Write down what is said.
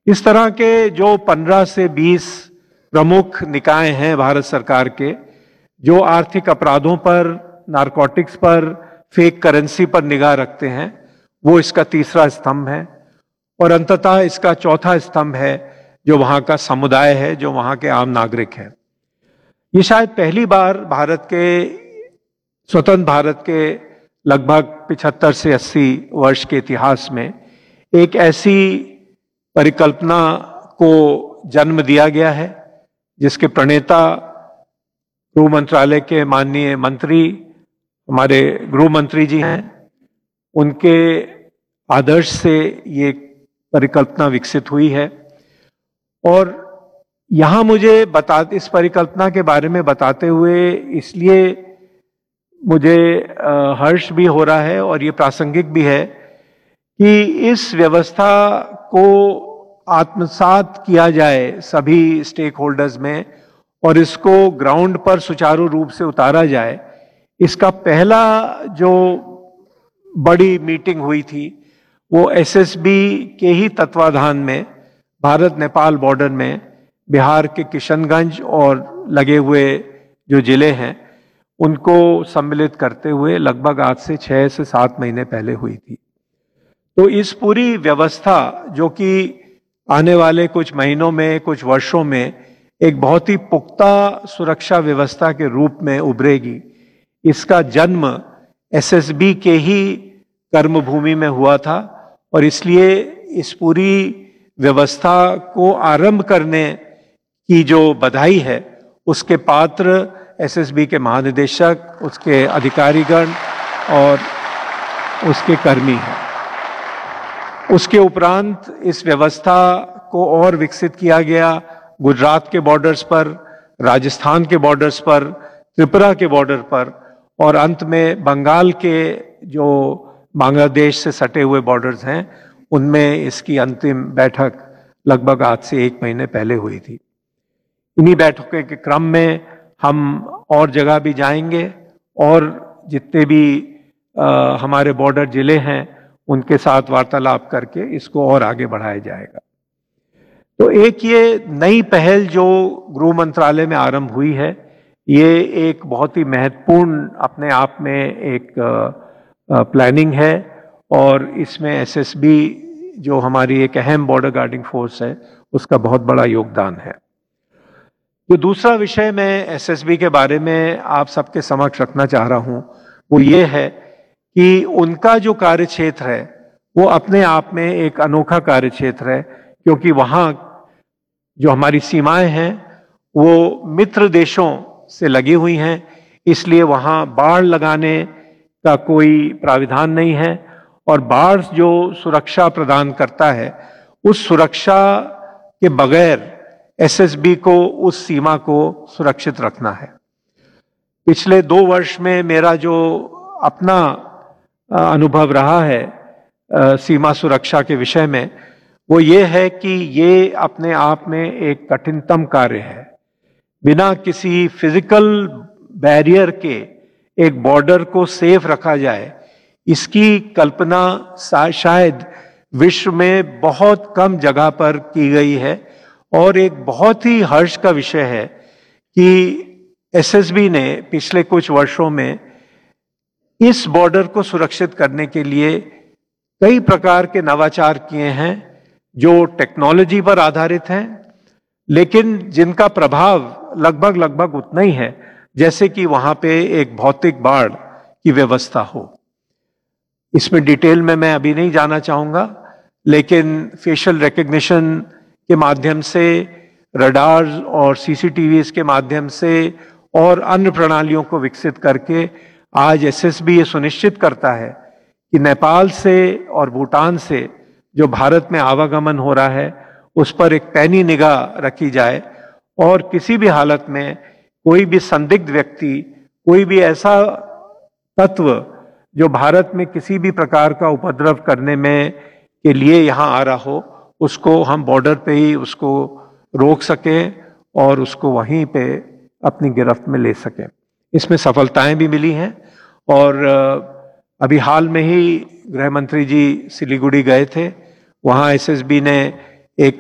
इस तरह के जो 15 से 20 प्रमुख निकाय हैं भारत सरकार के, जो आर्थिक अपराधों पर, नारकोटिक्स पर, फेक करेंसी पर निगाह रखते हैं, वो इसका तीसरा स्तंभ है। और अंततः इसका चौथा स्तंभ है जो वहां का समुदाय है, जो वहां के आम नागरिक हैं। ये शायद पहली बार भारत के, स्वतंत्र भारत के लगभग 75 से 80 वर्ष के इतिहास में एक ऐसी परिकल्पना को जन्म दिया गया है जिसके प्रणेता गृह मंत्रालय के माननीय मंत्री, हमारे गृह मंत्री जी हैं। उनके आदर्श से ये परिकल्पना विकसित हुई है। और यहां मुझे इस परिकल्पना के बारे में बताते हुए इसलिए मुझे हर्ष भी हो रहा है और ये प्रासंगिक भी है कि इस व्यवस्था को आत्मसात किया जाए सभी स्टेक होल्डर्स में और इसको ग्राउंड पर सुचारू रूप से उतारा जाए। इसका पहला जो बड़ी मीटिंग हुई थी वो एसएसबी के ही तत्वाधान में भारत नेपाल बॉर्डर में बिहार के किशनगंज और लगे हुए जो जिले हैं उनको सम्मिलित करते हुए लगभग आज से 6 से 7 महीने पहले हुई थी। तो इस पूरी व्यवस्था, जो कि आने वाले कुछ महीनों में, कुछ वर्षों में एक बहुत ही पुख्ता सुरक्षा व्यवस्था के रूप में उभरेगी, इसका जन्म एसएसबी के ही कर्मभूमि में हुआ था। और इसलिए इस पूरी व्यवस्था को आरंभ करने की जो बधाई है उसके पात्र एसएसबी के महानिदेशक, उसके अधिकारीगण और उसके कर्मी हैं। उसके उपरांत इस व्यवस्था को और विकसित किया गया गुजरात के बॉर्डर्स पर, राजस्थान के बॉर्डर्स पर, त्रिपुरा के बॉर्डर पर और अंत में बंगाल के जो बांग्लादेश से सटे हुए बॉर्डर्स हैं उनमें इसकी अंतिम बैठक लगभग आज से 1 महीने पहले हुई थी। इन्हीं बैठकों के क्रम में हम और जगह भी जाएंगे और जितने भी हमारे बॉर्डर जिले हैं उनके साथ वार्तालाप करके इसको और आगे बढ़ाया जाएगा। तो एक ये नई पहल जो गृह मंत्रालय में आरंभ हुई है, ये एक बहुत ही महत्वपूर्ण अपने आप में एक प्लानिंग है और इसमें एसएसबी जो हमारी एक अहम बॉर्डर गार्डिंग फोर्स है उसका बहुत बड़ा योगदान है। जो दूसरा विषय मैं एसएसबी के बारे में आप सबके समक्ष रखना चाह रहा हूं वो ये है कि उनका जो कार्य क्षेत्र है वो अपने आप में एक अनोखा कार्य क्षेत्र है, क्योंकि वहां जो हमारी सीमाएं हैं वो मित्र देशों से लगी हुई हैं, इसलिए वहां बाड़ लगाने का कोई प्राविधान नहीं है। और बाड़ जो सुरक्षा प्रदान करता है उस सुरक्षा के बगैर एसएसबी को उस सीमा को सुरक्षित रखना है। पिछले 2 वर्ष में मेरा जो अपना अनुभव रहा है सीमा सुरक्षा के विषय में वो ये है कि ये अपने आप में एक कठिनतम कार्य है। बिना किसी फिजिकल बैरियर के एक बॉर्डर को सेफ रखा जाए, इसकी कल्पना शायद विश्व में बहुत कम जगह पर की गई है। और एक बहुत ही हर्ष का विषय है कि एसएसबी ने पिछले कुछ वर्षों में इस बॉर्डर को सुरक्षित करने के लिए कई प्रकार के नवाचार किए हैं जो टेक्नोलॉजी पर आधारित हैं, लेकिन जिनका प्रभाव लगभग उतना ही है जैसे कि वहां पे एक भौतिक बाड़ की व्यवस्था हो। इसमें डिटेल में मैं अभी नहीं जाना चाहूंगा, लेकिन फेशियल रिकग्निशन के माध्यम से, रडार्स और सीसीटीवीज के माध्यम से और अन्य प्रणालियों को विकसित करके आज एसएसबी ये सुनिश्चित करता है कि नेपाल से और भूटान से जो भारत में आवागमन हो रहा है उस पर एक पैनी निगाह रखी जाए और किसी भी हालत में कोई भी संदिग्ध व्यक्ति, कोई भी ऐसा तत्व जो भारत में किसी भी प्रकार का उपद्रव करने में के लिए यहाँ आ रहा हो, उसको हम बॉर्डर पे ही उसको रोक सकें और उसको वहीं पे अपनी गिरफ्त में ले सकें। इसमें सफलताएं भी मिली हैं और अभी हाल में ही गृह मंत्री जी सिलीगुड़ी गए थे। वहाँ एसएसबी ने